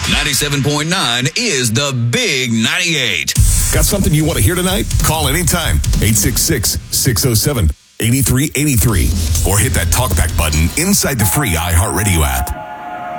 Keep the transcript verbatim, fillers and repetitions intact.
ninety-seven point nine is the Big ninety-eight. Got something you want to hear tonight? Call anytime. eight six six, six oh seven, eight three eight three. Or hit that talkback button inside the free iHeartRadio app.